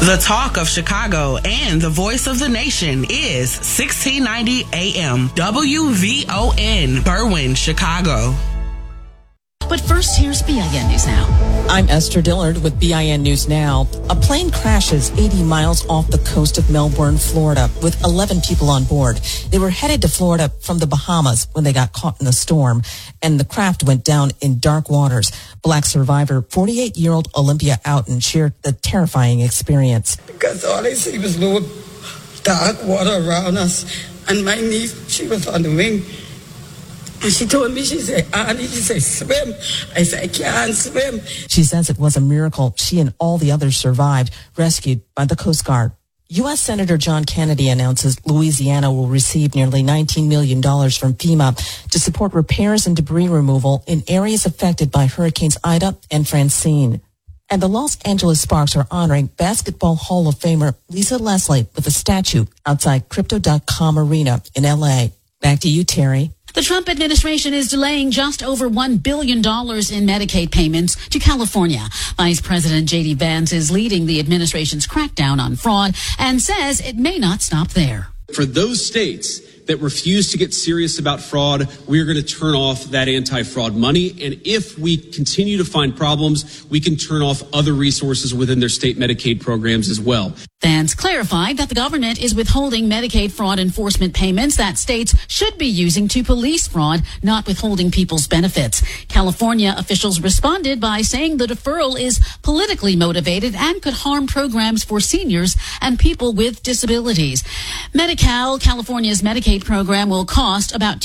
The talk of Chicago and the voice of the nation is 1690 AM WVON, Berwyn, Chicago. But first, here's BIN News Now. I'm Esther Dillard with BIN News Now. A plane crashes 80 miles off the coast of Melbourne, Florida, with 11 people on board. They were headed to Florida from the Bahamas when they got caught in the storm, and the craft went down in dark waters. Black survivor, 48-year-old Olympia Outen, shared the terrifying experience. Because all I see was little dark water around us, and my niece, she was on the wing. And she told me, she said, Auntie, she said, swim. I said, I can't swim. She says it was a miracle she and all the others survived, rescued by the Coast Guard. U.S. Senator John Kennedy announces Louisiana will receive nearly $19 million from FEMA to support repairs and debris removal in areas affected by Hurricanes Ida and Francine. And the Los Angeles Sparks are honoring Basketball Hall of Famer Lisa Leslie with a statue outside Crypto.com Arena in L.A. Back to you, Terry. The Trump administration is delaying just over $1 billion in Medicaid payments to California. Vice President J.D. Vance is leading the administration's crackdown on fraud and says it may not stop there. For those states that refuse to get serious about fraud, we're going to turn off that anti-fraud money. And if we continue to find problems, we can turn off other resources within their state Medicaid programs as well. Vance clarified that the government is withholding Medicaid fraud enforcement payments that states should be using to police fraud, not withholding people's benefits. California officials responded by saying the deferral is politically motivated and could harm programs for seniors and people with disabilities. Medi-Cal, California's Medicaid program, will cost about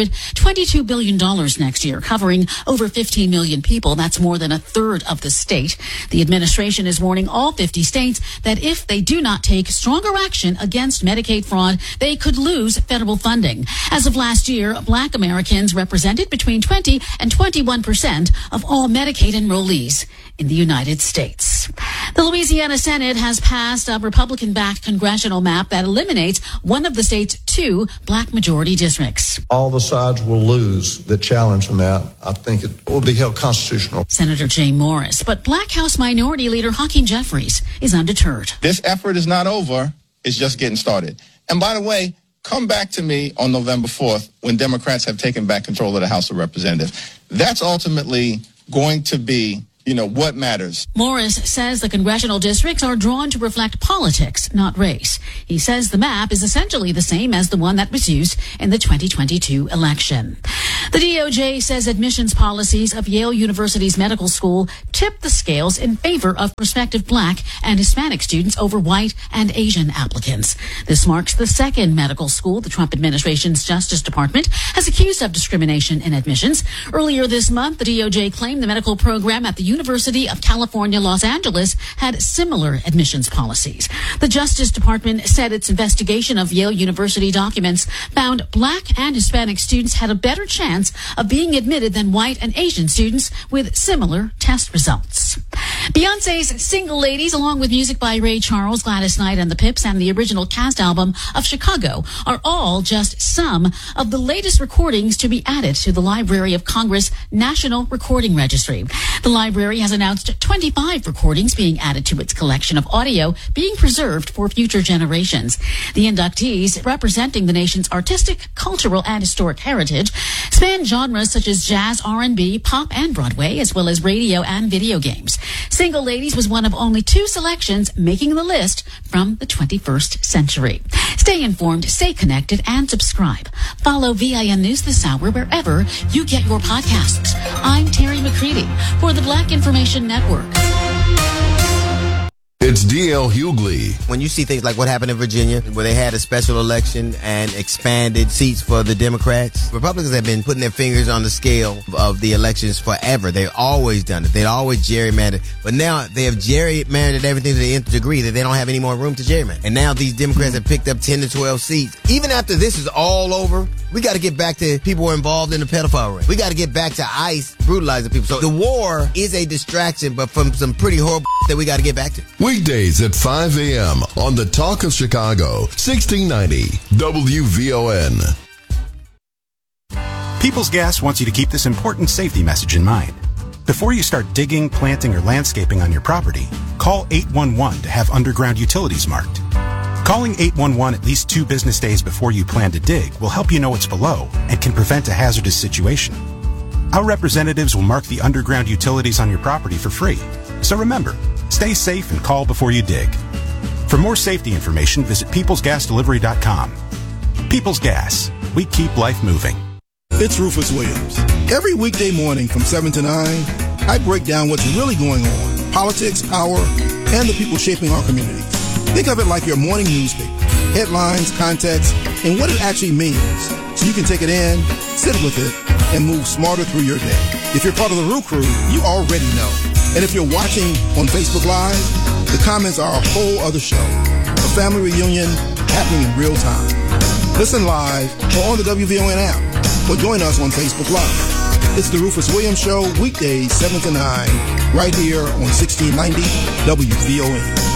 $222 billion next year, covering over 15 million people. That's more than a third of the state. The administration is warning all 50 states that if they do not take stronger action against Medicaid fraud, they could lose federal funding. As of last year, Black Americans represented between 20 and 21% of all Medicaid enrollees in the United States. The Louisiana Senate has passed a Republican-backed congressional map that eliminates one of the state's 2 black majority districts. All the sides will lose that challenge the map. I think it will be held constitutional. Senator Jay Morris, but Black House Minority Leader Hakeem Jeffries is undeterred. This effort is not over. It's just getting started. And by the way, come back to me on November 4th when Democrats have taken back control of the House of Representatives. That's ultimately going to be what matters. Morris says the congressional districts are drawn to reflect politics, not race. He says the map is essentially the same as the one that was used in the 2022 election. The DOJ says admissions policies of Yale University's medical school tipped the scales in favor of prospective Black and Hispanic students over white and Asian applicants. This marks the second medical school the Trump administration's Justice Department has accused of discrimination in admissions. Earlier this month, the DOJ claimed the medical program at the University of California, Los Angeles had similar admissions policies. The Justice Department said its investigation of Yale University documents found Black and Hispanic students had a better chance of being admitted than white and Asian students with similar test results. Beyonce's Single Ladies, along with music by Ray Charles, Gladys Knight and the Pips, and the original cast album of Chicago, are all just some of the latest recordings to be added to the Library of Congress National Recording Registry. The library has announced 25 recordings being added to its collection of audio being preserved for future generations. The inductees, representing the nation's artistic, cultural, and historic heritage, span genres such as jazz, R&B, pop, and Broadway, as well as radio and video games. Single Ladies was one of only 2 selections making the list from the 21st century. Stay informed, stay connected, and subscribe. Follow VIN News this hour wherever you get your podcasts. I'm Terry McCready for the Black Information Network. It's D.L. Hughley. When you see things like what happened in Virginia, where they had a special election and expanded seats for the Democrats, Republicans have been putting their fingers on the scale of the elections forever. They've always done it. They'd always gerrymandered. But now they have gerrymandered everything to the nth degree that they don't have any more room to gerrymander. And now these Democrats have picked up 10 to 12 seats. Even after this is all over, we got to get back to people who are involved in the pedophile ring. We got to get back to ICE brutalizing people. So the war is a distraction, but from some pretty horrible that we got to get back to. Weekdays at 5 a.m. on the Talk of Chicago, 1690 WVON. People's Gas wants you to keep this important safety message in mind. Before you start digging, planting, or landscaping on your property, call 811 to have underground utilities marked. Calling 811 at least 2 business days before you plan to dig will help you know what's below and can prevent a hazardous situation. Our representatives will mark the underground utilities on your property for free. So remember, stay safe and call before you dig. For more safety information, visit peoplesgasdelivery.com. People's Gas. We keep life moving. It's Rufus Williams. Every weekday morning from 7 to 9, I break down what's really going on, politics, power, and the people shaping our communities. Think of it like your morning newspaper, headlines, context, and what it actually means, so you can take it in, sit with it, and move smarter through your day. If you're part of the Roo Crew, you already know. And if you're watching on Facebook Live, the comments are a whole other show. A family reunion happening in real time. Listen live or on the WVON app, or join us on Facebook Live. It's the Rufus Williams Show, weekdays 7 to 9, right here on 1690 WVON.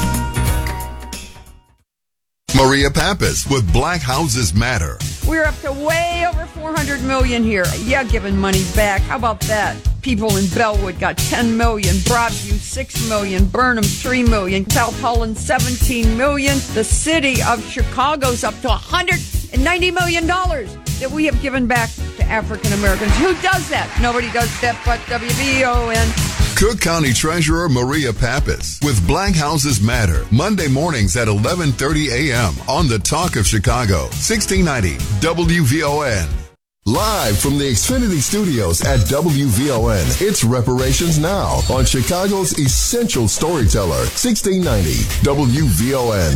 Maria Pappas with Black Houses Matter. We're up to way over $400 million here. Yeah, giving money back. How about that? People in Bellwood got $10 million, Broadview $6 million, Burnham $3 million, South Holland $17 million. The city of Chicago's up to $190 million that we have given back to African Americans. Who does that? Nobody does that but WVON. Cook County Treasurer Maria Pappas with Black Houses Matter, Monday mornings at 11:30 a.m. on the Talk of Chicago, 1690 WVON. Live from the Xfinity Studios at WVON, it's Reparations Now on Chicago's essential storyteller, 1690 WVON.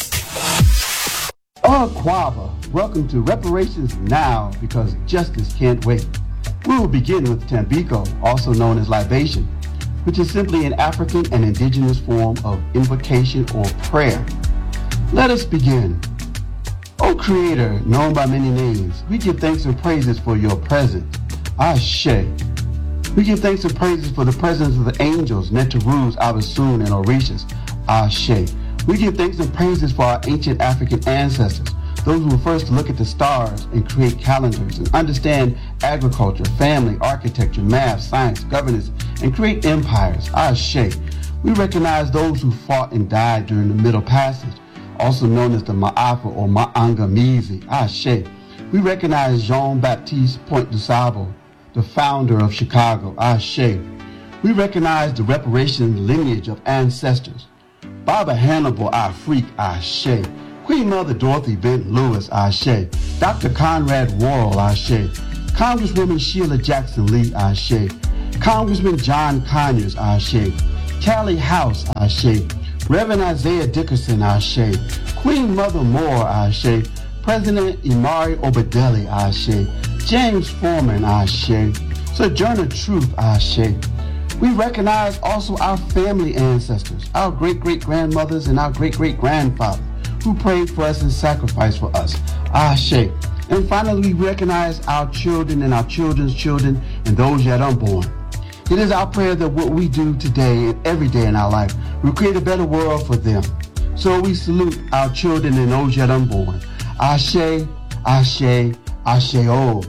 Quava, welcome to Reparations Now, because justice can't wait. We will begin with Tambiko, also known as libation, which is simply an African and indigenous form of invocation or prayer. Let us begin. O Creator, known by many names, we give thanks and praises for your presence. Ashe. We give thanks and praises for the presence of the angels, Netarus, Abasun, and Orishas. Ashe. We give thanks and praises for our ancient African ancestors, those who were first to look at the stars and create calendars and understand agriculture, family, architecture, math, science, governance, and create empires. Ashe. We recognize those who fought and died during the Middle Passage, also known as the Ma'afa or Ma'angamizi. Ashe. We recognize Jean-Baptiste Point du Sable, the founder of Chicago. Ashe. We recognize the reparations lineage of ancestors. Baba Hannibal Afrique. Ashe. Queen Mother Dorothy Bent Lewis. Ashe. Dr. Conrad Worrell. Ashe. Congresswoman Sheila Jackson Lee. Ashe. Congressman John Conyers. Ashe. Callie House. Ashe. Reverend Isaiah Dickerson. Ashe. Queen Mother Moore. Ashe. President Imari Obadeli. Ashe. James Foreman. Ashe. Sojourner Truth. Ashe. We recognize also our family ancestors, our great-great-grandmothers and our great-great-grandfathers who prayed for us and sacrificed for us. Ashe. And finally, we recognize our children and our children's children and those yet unborn. It is our prayer that what we do today and every day in our life will create a better world for them. So we salute our children and those yet unborn. Ashe, Ashe, Ashe-o.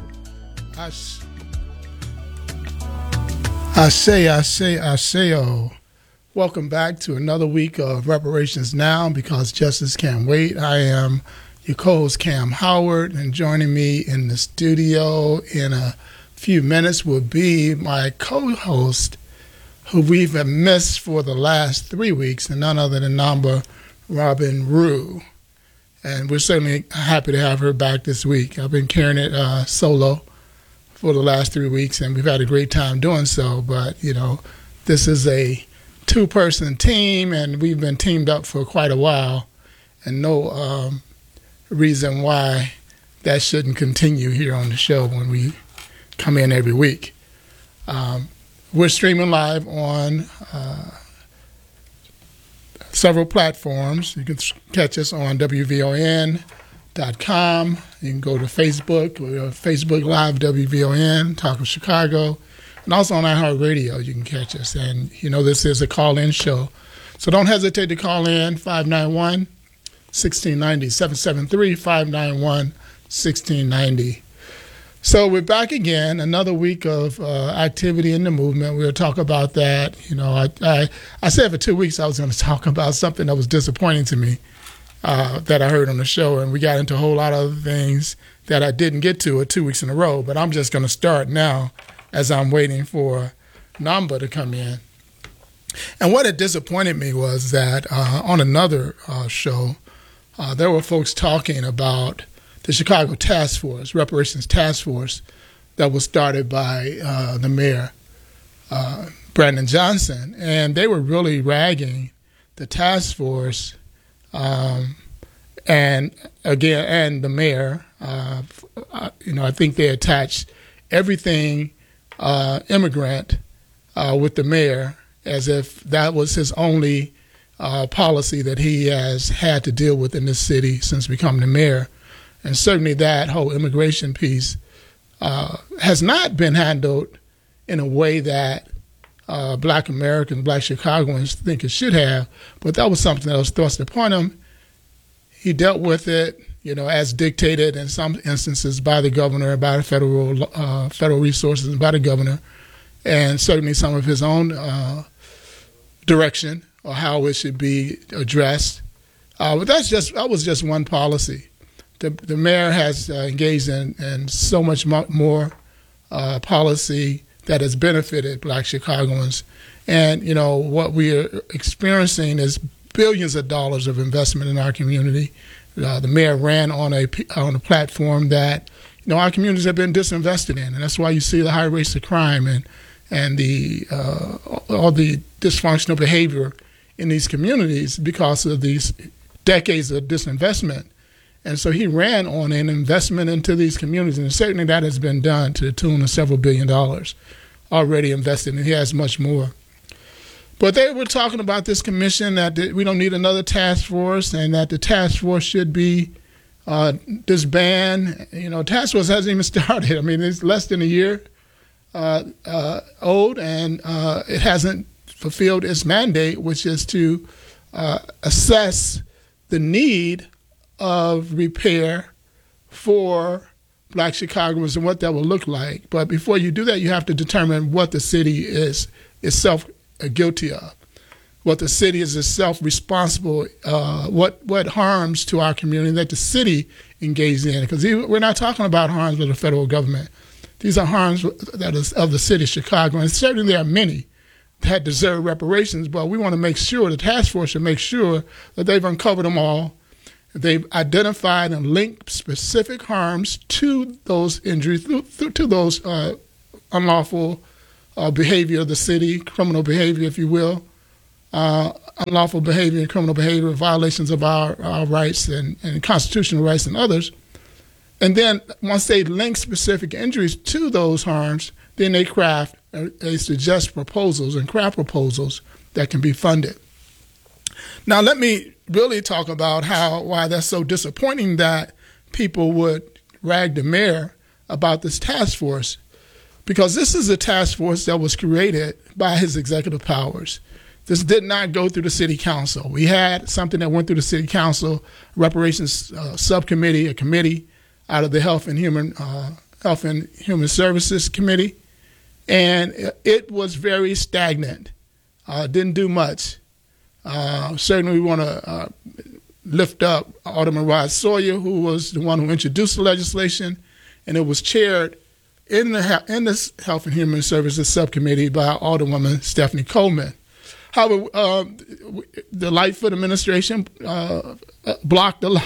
Ashe-o. Welcome back to another week of Reparations Now, because justice can't wait. I am your co-host, Cam Howard, and joining me in the studio in a few minutes will be my co-host, who we've missed for the last 3 weeks, and none other than Namba Robin Rue. And we're certainly happy to have her back this week. I've been carrying it solo for the last 3 weeks, and we've had a great time doing so. But, you know, this is a two-person team, and we've been teamed up for quite a while, and no reason why that shouldn't continue here on the show when we come in every week. We're streaming live on several platforms. You can catch us on WVON.com. You can go to Facebook. We're on Facebook Live, WVON, Talk of Chicago. And also on iHeartRadio, you can catch us. And, you know, this is a call-in show. So don't hesitate to call in, 591-1690, 773-591-1690. So we're back again, another week of activity in the movement. We'll talk about that. You know, I said for 2 weeks I was going to talk about something that was disappointing to me that I heard on the show, and we got into a whole lot of other things that I didn't get to 2 weeks in a row. But I'm just going to start now as I'm waiting for Namba to come in. And what had disappointed me was that on another show, there were folks talking about the Chicago Task Force, Reparations Task Force, that was started by the mayor, Brandon Johnson. And they were really ragging the task force and the mayor. I think they attached everything immigrant with the mayor as if that was his only policy that he has had to deal with in this city since becoming the mayor. And certainly that whole immigration piece has not been handled in a way that Black Americans, Black Chicagoans think it should have. But that was something that was thrust upon him. He dealt with it, as dictated in some instances by the governor, by the federal resources, and by the governor, and certainly some of his own direction or how it should be addressed. But that was just one policy. The mayor has engaged in so much more policy that has benefited Black Chicagoans. And, what we are experiencing is billions of dollars of investment in our community. The mayor ran on a platform that, our communities have been disinvested in. And that's why you see the high rates of crime and the all the dysfunctional behavior in these communities because of these decades of disinvestment. And so he ran on an investment into these communities, and certainly that has been done to the tune of several $1 billion already invested, and he has much more. But they were talking about this commission, that we don't need another task force, and that the task force should be disbanded. Task force hasn't even started. I mean, it's less than a year old, and it hasn't fulfilled its mandate, which is to assess the need of repair for Black Chicagoans and what that will look like. But before you do that, you have to determine what the city is itself guilty of, what the city is itself responsible, what harms to our community that the city engaged in. Because we're not talking about harms of the federal government. These are harms that is of the city of Chicago, and certainly there are many that deserve reparations, but we want to make sure, the task force should make sure that they've uncovered them all. They've identified and linked specific harms to those injuries, to those unlawful behavior of the city, criminal behavior, if you will, unlawful behavior and criminal behavior, violations of our rights and constitutional rights and others. And then once they link specific injuries to those harms, then they craft, they suggest proposals and craft proposals that can be funded. Now, let me really talk about why that's so disappointing that people would rag the mayor about this task force, because this is a task force that was created by his executive powers. This did not go through the city council. We had something that went through the city council, reparations subcommittee, a committee out of the Health and Human Services Committee, and it was very stagnant. Didn't do much. Certainly we want to lift up Alderman Rod Sawyer, who was the one who introduced the legislation, and it was chaired in this Health and Human Services Subcommittee by Alderwoman Stephanie Coleman. However, the Lightfoot administration blocked a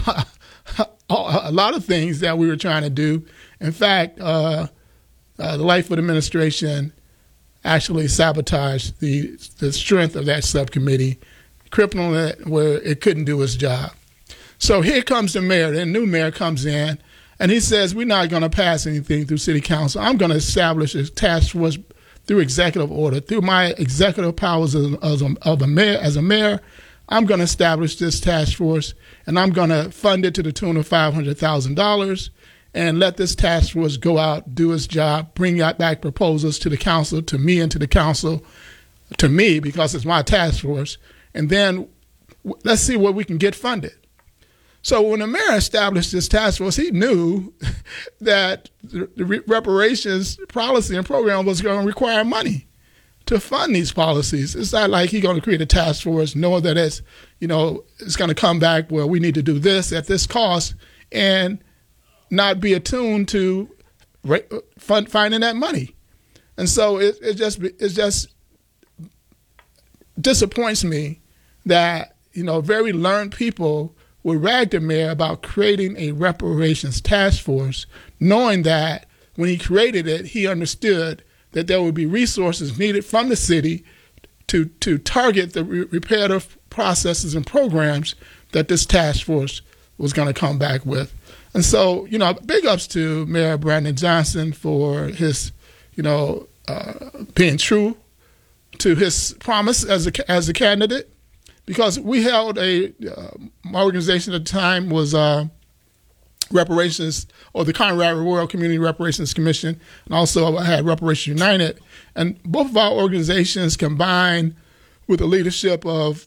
lot of things that we were trying to do. In fact, the Lightfoot administration actually sabotaged the strength of that subcommittee, crippling it where it couldn't do its job. So here comes the mayor. The new mayor comes in, and he says, we're not going to pass anything through city council. I'm going to establish a task force through executive order, through my executive powers as a mayor. I'm going to establish this task force, and I'm going to fund it to the tune of $500,000 and let this task force go out, do its job, bring back proposals to the council, to me and to the council, to me, because it's my task force, and then let's see what we can get funded. So when the mayor established this task force, he knew that the reparations policy and program was going to require money to fund these policies. It's not like he's going to create a task force knowing that it's going to come back, well, we need to do this at this cost, and not be attuned to finding that money. And so it just disappoints me that, very learned people would rag the mayor about creating a reparations task force, knowing that when he created it, he understood that there would be resources needed from the city to target the reparative processes and programs that this task force was going to come back with. And so, big ups to Mayor Brandon Johnson for his, being true to his promise as a candidate, because we held my organization at the time was Reparations, or the Conrad Royal Community Reparations Commission, and also I had Reparations United. And both of our organizations combined with the leadership of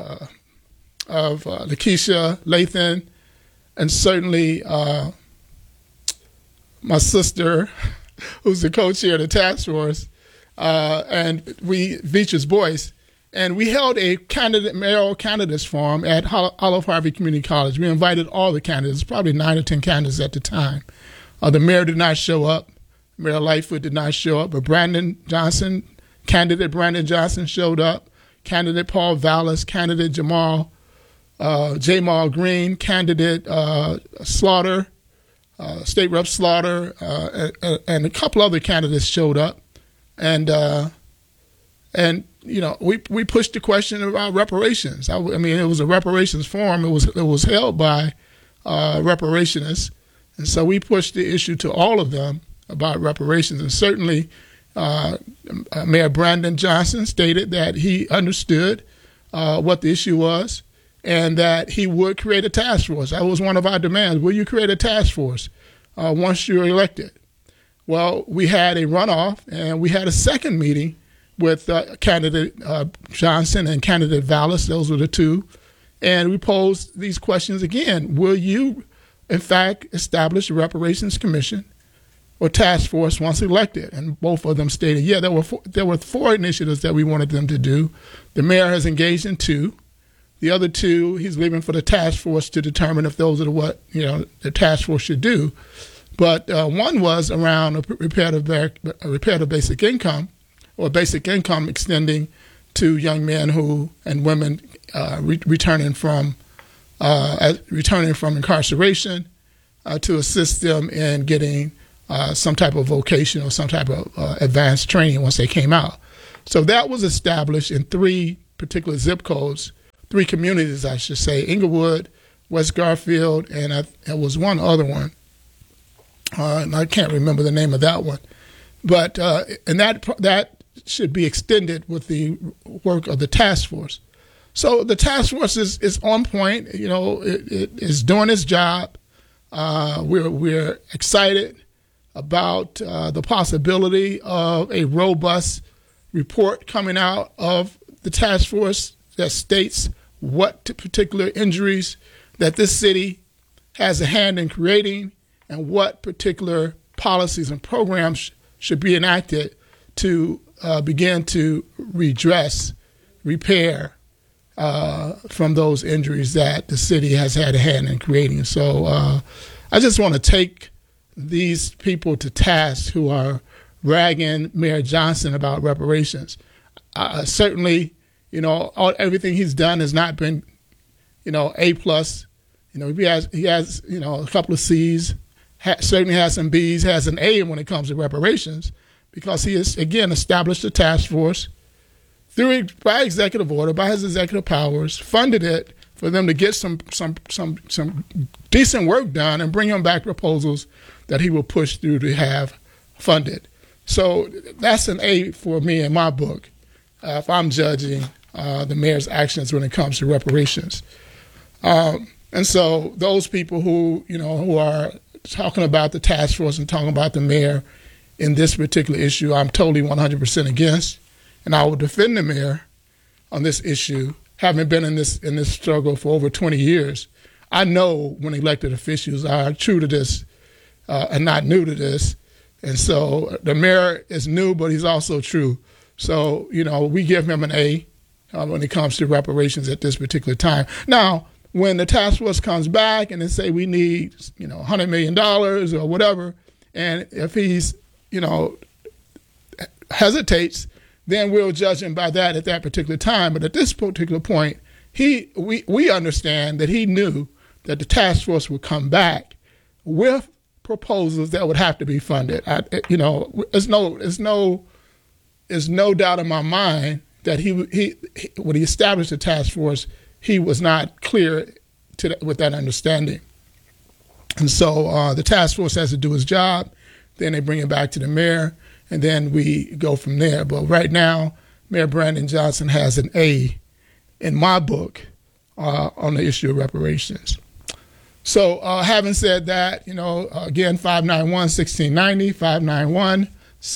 Lakeisha Lathan, and certainly my sister, who's the co-chair of the task force, and Veacher's Voice. And we held a mayoral candidates forum at Olive Harvey Community College. We invited all the candidates, probably 9 or 10 candidates at the time. The mayor did not show up. Mayor Lightfoot did not show up, but candidate Brandon Johnson showed up. Candidate Paul Vallis, candidate Jamal Green, candidate Slaughter, State Rep Slaughter, and a couple other candidates showed up. And we pushed the question about reparations. I mean, it was a reparations forum. It was held by reparationists, and so we pushed the issue to all of them about reparations. And certainly, Mayor Brandon Johnson stated that he understood what the issue was, and that he would create a task force. That was one of our demands. Will you create a task force once you're elected? Well, we had a runoff, and we had a second meeting with candidate Johnson and candidate Vallis. Those were the two. And we posed these questions again. Will you, in fact, establish a reparations commission or task force once elected? And both of them stated, yeah, there were 4 initiatives that we wanted them to do. The mayor has engaged in 2. The other 2, he's leaving for the task force to determine if those are what the task force should do. But one was around a reparative basic income, or basic income extending to young men and women returning from incarceration to assist them in getting some type of vocation or some type of advanced training once they came out. So that was established in 3 particular zip codes, 3 communities, I should say: Inglewood, West Garfield, and there was one other one. And I can't remember the name of that one. But and that should be extended with the work of the task force. So the task force is on point. It is doing its job. We're excited about the possibility of a robust report coming out of the task force that states what particular injuries that this city has a hand in creating, and what particular policies and programs should be enacted to begin to repair from those injuries that the city has had a hand in creating. So I just want to take these people to task who are ragging Mayor Johnson about reparations. Certainly, everything he's done has not been, A+. He has a couple of C's, certainly has some B's, has an A when it comes to reparations, because he has, again, established a task force by executive order, by his executive powers, funded it for them to get some decent work done and bring him back proposals that he will push through to have funded. So that's an A for me in my book, if I'm judging the mayor's actions when it comes to reparations. And so those people who are talking about the task force and talking about the mayor in this particular issue, I'm totally 100% against, and I will defend the mayor on this issue. Having been in this struggle for over 20 years, I know when elected officials are true to this and not new to this. And so the mayor is new, but he's also true. So, we give him an A when it comes to reparations at this particular time. Now, when the task force comes back and they say we need, $100 million or whatever, and if he's, hesitates, then we'll judge him by that at that particular time. But at this particular point, we understand that he knew that the task force would come back with proposals that would have to be funded. There's no doubt in my mind that he when he established the task force, he was not clear with that understanding. And so the task force has to do its job. Then they bring it back to the mayor, and then we go from there. But right now, Mayor Brandon Johnson has an A in my book on the issue of reparations. So having said that, again, 591-1690, 591-1690,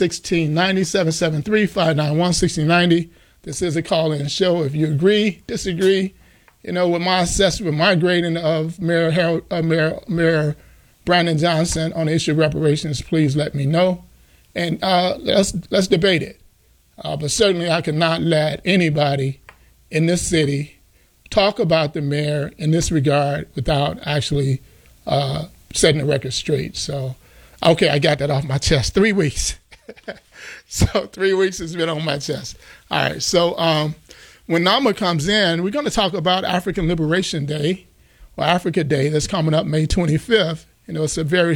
773-591-1690. This is a call-in show. If you agree, disagree, with my assessment, with my grading of Mayor Brandon Johnson on the issue of reparations, please let me know. And let's debate it. But certainly I cannot let anybody in this city talk about the mayor in this regard without actually setting the record straight. So, okay, I got that off my chest. 3 weeks. So 3 weeks has been on my chest. All right, so when Nama comes in, we're going to talk about African Liberation Day, or Africa Day, that's coming up May 25th. It's a very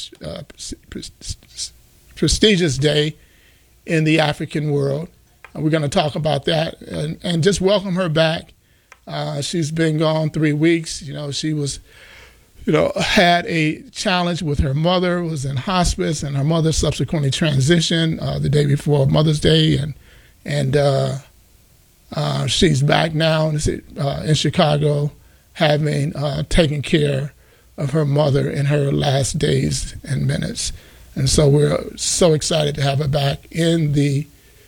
prestigious day in the African world. And we're going to talk about that and just welcome her back. She's been gone 3 weeks. She was, had a challenge with her mother, was in hospice, and her mother subsequently transitioned the day before Mother's Day. And she's back now in Chicago, having taken care of her mother in her last days and minutes. And so we're so excited to have her back in the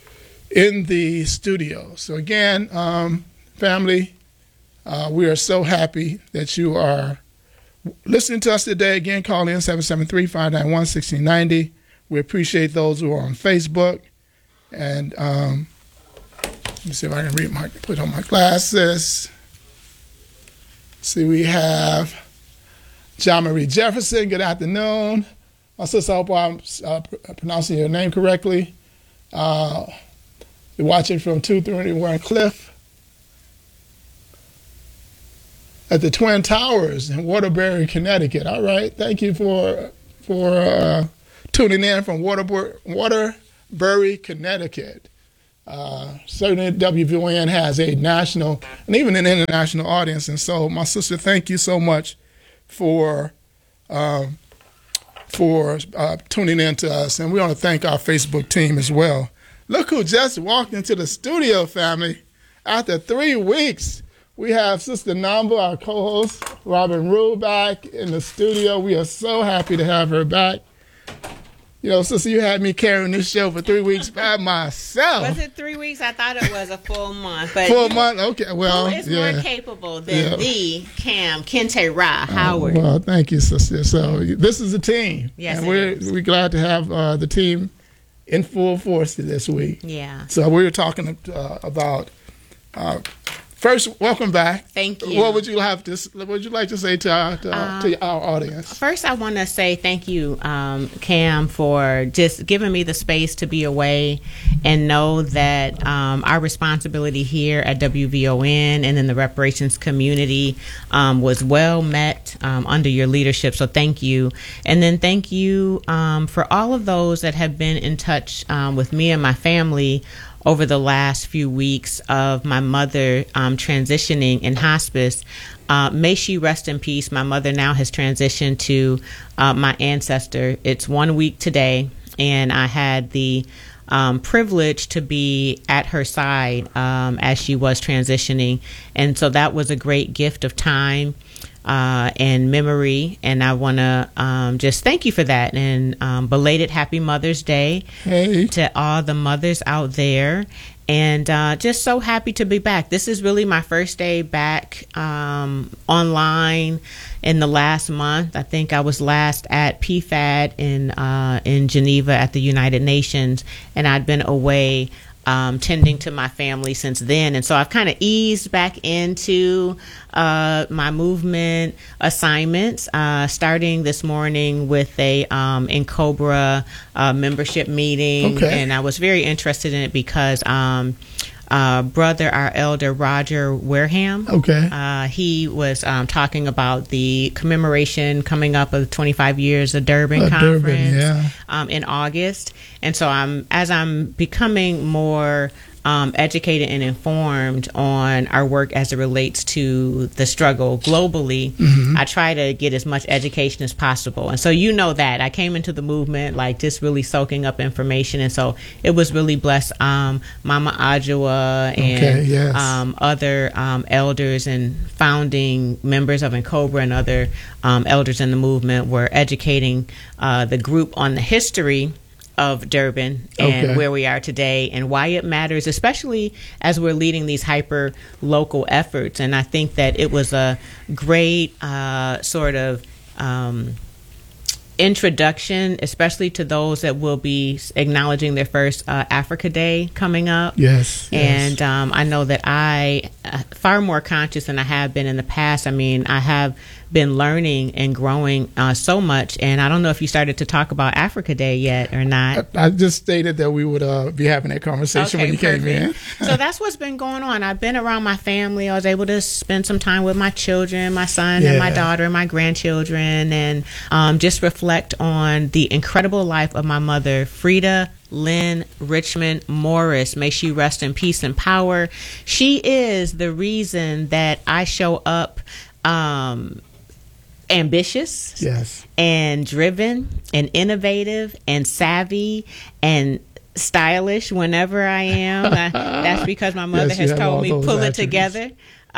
studio. So again, family, we are so happy that you are listening to us today. Again, call in 773-591-1690. We appreciate those who are on Facebook. And let me see if I can put on my glasses. See, we have John Marie Jefferson. Good afternoon. My sister, I hope I'm pronouncing your name correctly. You're watching from 231 Cliff at the Twin Towers in Waterbury, Connecticut. All right. Thank you for tuning in from Waterbury, Connecticut. Certainly WVON has a national and even an international audience. And so, my sister, thank you so much for tuning in to us. And we want to thank our Facebook team as well. Look who just walked into the studio, family. After 3 weeks, we have Sister Namba, our co-host, Robin Rule, back in the studio. We are so happy to have her back. Sister, you had me carrying this show for 3 weeks by myself. Was it 3 weeks? I thought it was a full month. But full month? Okay, well, who is more capable than the Cam Kente Ra Howard? Well, thank you, sister. So this is a team. Yes, and we're glad to have the team in full force this week. Yeah. So we were talking about first, welcome back. Thank you. What would you like to say to our audience? First, I want to say thank you, Cam, for just giving me the space to be away and know that our responsibility here at WVON and in the reparations community was well met under your leadership. So thank you. And then thank you for all of those that have been in touch with me and my family over the last few weeks of my mother transitioning in hospice. May she rest in peace. My mother now has transitioned to my ancestor. It's 1 week today, and I had the privilege to be at her side as she was transitioning. And so that was a great gift of time and memory, and I want to just thank you for that, and belated Happy Mother's Day to all the mothers out there. and just so happy to be back. This is really my first day back online in the last month. I think I was last at PFAD in Geneva at the United Nations, and I'd been away tending to my family since then. And so I've kind of eased back into my movement assignments, starting this morning with a NCOBRA membership meeting. Okay. And I was very interested in it because our elder Roger Wareham. Okay. He was talking about the commemoration coming up of 25 years of Durban Conference in August. And so as I'm becoming more educated and informed on our work as it relates to the struggle globally, I try to get as much education as possible. And so that I came into the movement like just really soaking up information, and so it was really blessed. Mama Ajua and other elders and founding members of NCOBRA and other elders in the movement were educating the group on the history of Durban and where we are today and why it matters, especially as we're leading these hyper local efforts. And I think that it was a great sort of introduction, especially to those that will be acknowledging their first Africa Day coming up. Yes. And I know that I far more conscious than I have been in the past. I mean, I have been learning and growing so much, and I don't know if you started to talk about Africa Day yet or not. I just stated that we would be having that conversation when you came in. So that's what's been going on. I've been around my family. I was able to spend some time with my children, my son and my daughter and my grandchildren, and just reflect on the incredible life of my mother, Frida Lynn Richmond Morris. May she rest in peace and power. She is the reason that I show up ambitious, and driven, and innovative, and savvy, and stylish whenever I am. That's because my mother has told me pull it together.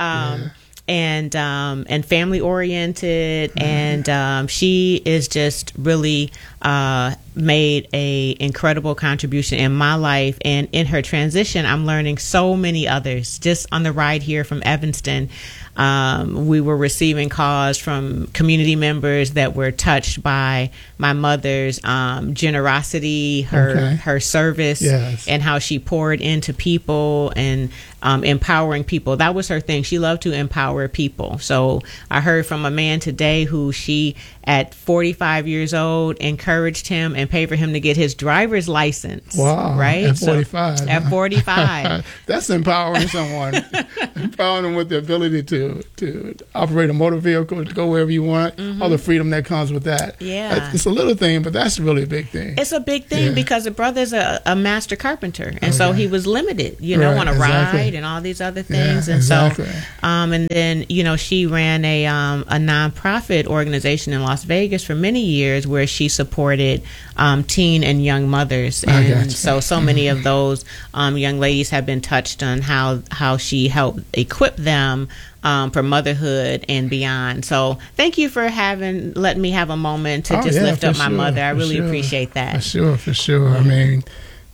And family oriented, and she is just really made a incredible contribution in my life, and in her transition I'm learning so many others. Just on the ride here from Evanston, we were receiving calls from community members that were touched by my mother's generosity, her service, and how she poured into people and empowering people. That was her thing. She loved to empower people. So I heard from a man today who she, at 45 years old, encouraged him and paid for him to get his driver's license. Wow. Right? At 45. So, at 45. That's empowering someone. Empowering them with the ability to operate a motor vehicle, to go wherever you want, all the freedom that comes with that. Yeah. It's a little thing, but that's really a big thing. It's a big thing because the brother's a master carpenter. And so he was limited, on a ride and all these other things. And so, and then, she ran a nonprofit organization in Las Vegas for many years where she supported teen and young mothers. And so many of those young ladies have been touched on how she helped equip them for motherhood and beyond. So thank you for letting me have a moment to lift up my mother. I really appreciate that. For sure. I mean,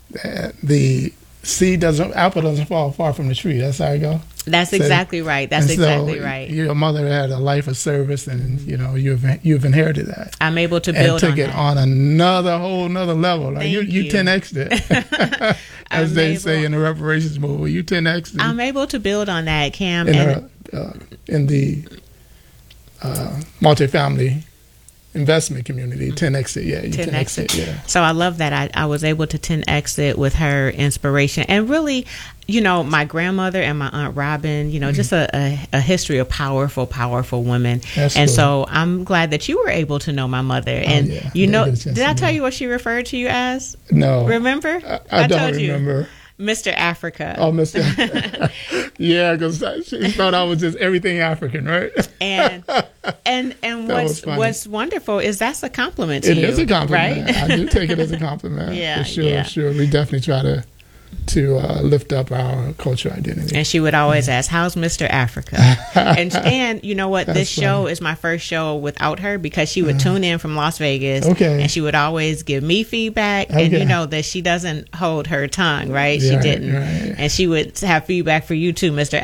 the apple doesn't fall far from the tree. That's how it goes. That's exactly right. That's exactly right. Your mother had a life of service, and you've inherited that. I'm able to build and took it on a whole another level. Like you 10x'd it, as they say in the reparations movement. You 10x'd it. I'm able to build on that, Cam. In the multifamily investment community, 10x it, you 10x it, yeah. So I love that I was able to 10x it with her inspiration, and really, my grandmother and my Aunt Robin, just a history of powerful women. That's and cool. So I'm glad that you were able to know my mother. And did I tell you what she referred to you as? No. Remember? I don't remember. Mr. Africa. Oh, Mr. Yeah, because she thought I was just everything African, right? And what's wonderful is that's a compliment to you. It is a compliment. Right? I do take it as a compliment. For sure. We definitely try to to lift up our cultural identity. And she would always ask, "How's Mr. Africa?" and you know what? This show is my first show without her, because she would tune in from Las Vegas, and she would always give me feedback. And you know that she doesn't hold her tongue, right? She didn't, and she would have feedback for you too, Mr.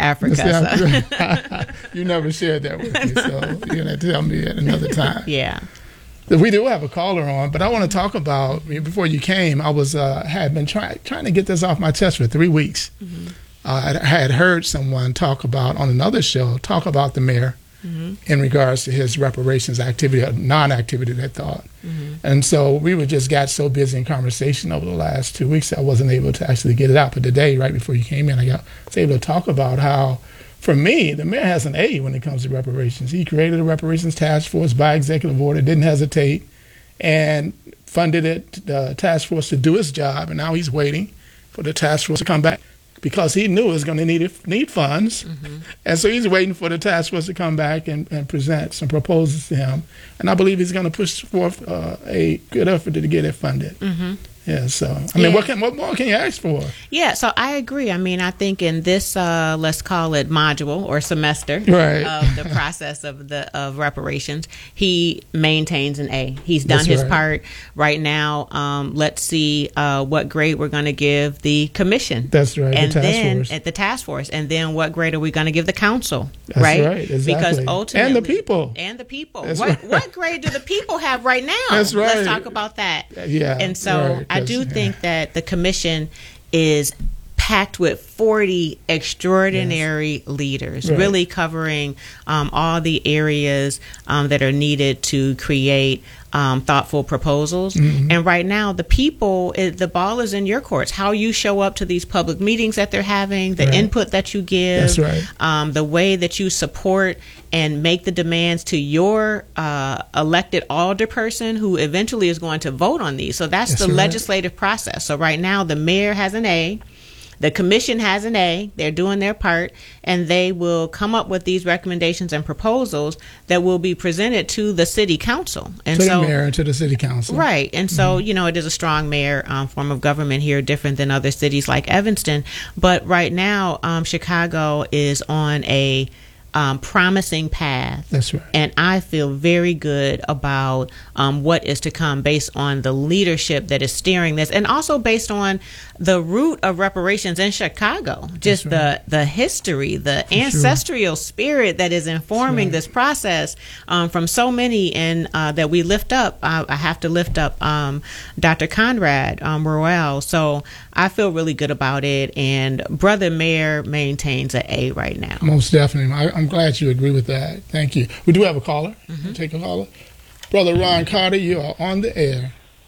Africa. You never shared that with me, so you're gonna tell me at another time. Yeah. We do have a caller on, but I want to talk about, before you came, I was had been trying to get this off my chest for 3 weeks. I had heard someone talk about, on another show, the mayor in regards to his reparations activity, or non-activity, they thought. And so we just got so busy in conversation over the last 2 weeks that I wasn't able to actually get it out. But today, right before you came in, I was able to talk about how, for me, the mayor has an A when it comes to reparations. He created a reparations task force by executive order, didn't hesitate, and funded the task force to do its job. And now he's waiting for the task force to come back, because he knew it was going to need funds. And so he's waiting for the task force to come back and present some proposals to him. And I believe he's going to push forth a good effort to get it funded. Yeah, so I mean, what more can you ask for? Yeah, so I agree. I mean, I think in this, let's call it module or semester of the process of reparations, he maintains an A. He's done his part. Right now, let's see what grade we're going to give the commission. That's right. And the task then force. at the task force, and then what grade are we going to give the council? That's right. Exactly. Because ultimately, and the people. What grade do the people have right now? That's right. Let's talk about that. Yeah. And so I do think that the commission is packed with 40 extraordinary leaders, really covering all the areas that are needed to create thoughtful proposals. And right now, the people, the ball is in your courts. How you show up to these public meetings that they're having, the input that you give, the way that you support and make the demands to your elected alderperson who eventually is going to vote on these. So that's the legislative process. So right now, the mayor has an A. The commission has an A. They're doing their part, and they will come up with these recommendations and proposals that will be presented to the city council. And to the mayor and to the city council. Right. And so, you know, it is a strong mayor form of government here, different than other cities like Evanston. But right now, Chicago is on a promising path. That's right. And I feel very good about what is to come based on the leadership that is steering this, and also based on the root of reparations in Chicago, just the history, the ancestral spirit that is informing this process from so many, and that we lift up. I have to lift up Dr. Conrad Royal. So I feel really good about it, and Brother Mayor maintains an A right now. Most definitely. I'm glad you agree with that. Thank you. We do have a caller. We'll take a caller. Brother Ron Carter, you are on the air.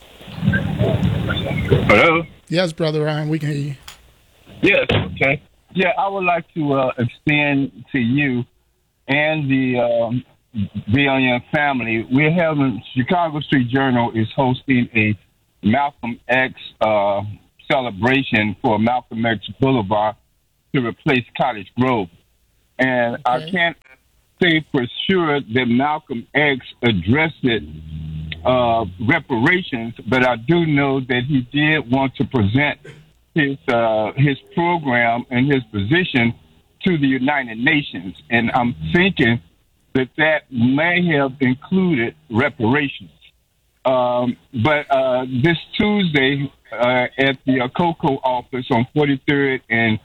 Hello? Yes, Brother Ron, we can hear you. Yes, okay. Yeah, I would like to extend to you and the Brilliant family. We're having, Chicago Street Journal is hosting a Malcolm X celebration for Malcolm X Boulevard to replace Cottage Grove. And I can't say for sure that Malcolm X addressed it, reparations, but I do know that he did want to present his program and his position to the United Nations. And I'm thinking that may have included reparations. But this Tuesday at the COCO office on 43rd and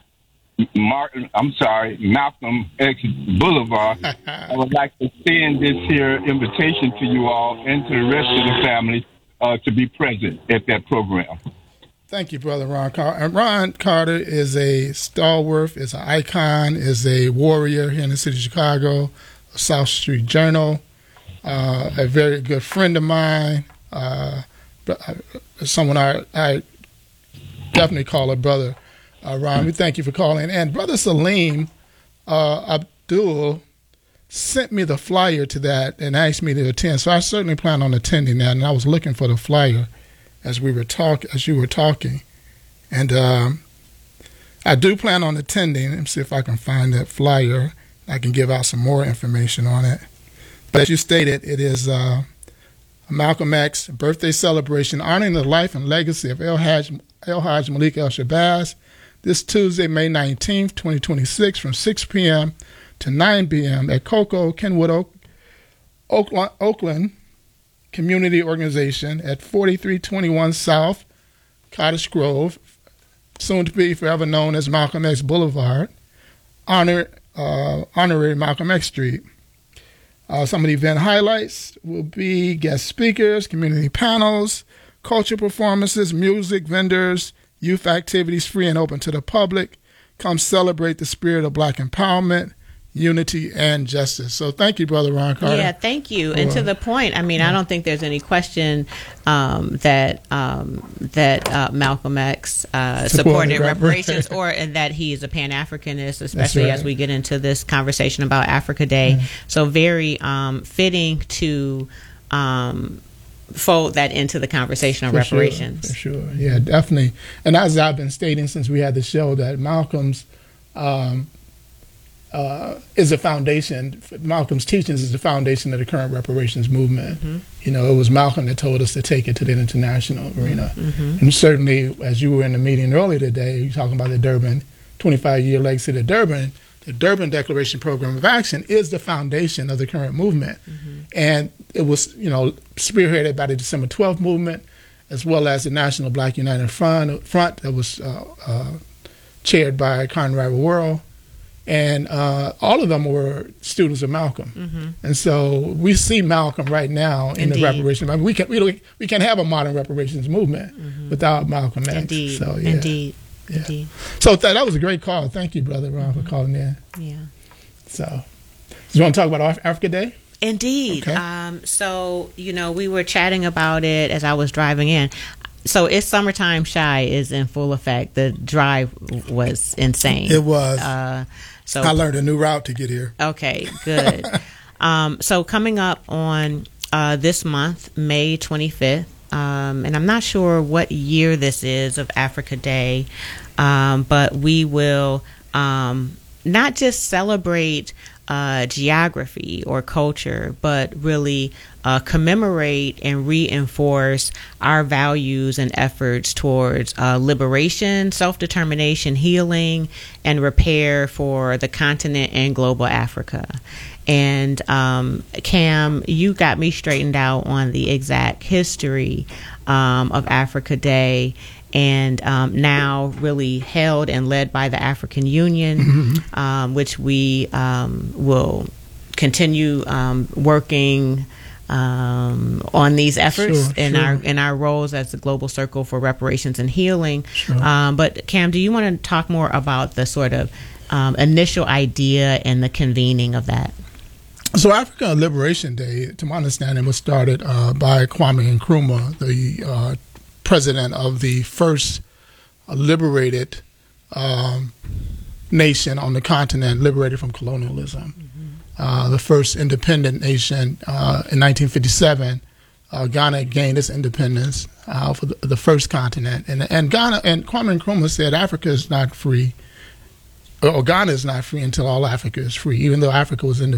Malcolm X Boulevard, I would like to send this here invitation to you all and to the rest of the family to be present at that program. Thank you, Brother Ron Carter. Ron Carter is a stalwart, is an icon, is a warrior here in the city of Chicago, a South Street Journal, a very good friend of mine, someone I definitely call a brother. Ron, we thank you for calling. And Brother Salim Abdul sent me the flyer to that and asked me to attend. So I certainly plan on attending that. And I was looking for the flyer as you were talking. And I do plan on attending. Let me see if I can find that flyer. I can give out some more information on it. But as you stated, it is a Malcolm X birthday celebration honoring the life and legacy of L. El-Hajj Malik El-Shabazz this Tuesday, May 19th, 2026, from 6 p.m. to 9 p.m. at COCO Kenwood Oakland Community Organization at 4321 South Cottage Grove, soon to be forever known as Malcolm X Boulevard, honorary Malcolm X Street. Some of the event highlights will be guest speakers, community panels, culture performances, music, vendors, youth activities free and open to the public. Come celebrate the spirit of Black empowerment, unity, and justice. So thank you, Brother Ron Carter. Yeah, thank you. And to the point, I mean, I don't think there's any question that Malcolm X supported reparations, or that he is a Pan-Africanist, especially as we get into this conversation about Africa Day. Mm-hmm. So very fitting to fold that into the conversation on reparations. For sure. Yeah, definitely. And as I've been stating since we had the show, that Malcolm's is a foundation. Malcolm's teachings is the foundation of the current reparations movement. Mm-hmm. You know, it was Malcolm that told us to take it to the international arena. Mm-hmm. And certainly, as you were in the meeting earlier today, you're talking about the Durban, 25-year legacy of the Durban Declaration Program of Action is the foundation of the current movement. Mm-hmm. And it was, you know, spearheaded by the December 12th movement, as well as the National Black United Front that was chaired by Conrad Worrell. And all of them were students of Malcolm. Mm-hmm. And so we see Malcolm right now in the reparations. I mean, we can't have a modern reparations movement without Malcolm X. Indeed. So, yeah. Indeed. Yeah. Indeed. So that was a great call. Thank you, Brother Ron, for calling in. Yeah. So, you want to talk about Africa Day? Indeed. Okay. So, you know, we were chatting about it as I was driving in. So it's Summertime Shy is in full effect. The drive was insane. It was. So I learned a new route to get here. Okay, good. So coming up on this month, May 25th, and I'm not sure what year this is of Africa Day, but we will not just celebrate geography or culture, but really commemorate and reinforce our values and efforts towards liberation, self-determination, healing, and repair for the continent and global Africa. And Cam, you got me straightened out on the exact history of Africa Day, and now really held and led by the African Union, which we will continue working on these efforts in our roles as the Global Circle for Reparations and Healing. Sure. But Cam, do you want to talk more about the sort of initial idea and the convening of that? So African Liberation Day, to my understanding, was started by Kwame Nkrumah, the president of the first liberated nation on the continent, liberated from colonialism. The first independent nation in 1957. Ghana gained its independence for the first continent. And Ghana, and Kwame Nkrumah said Africa is not free, or Ghana is not free until all Africa is free, even though Africa was independent.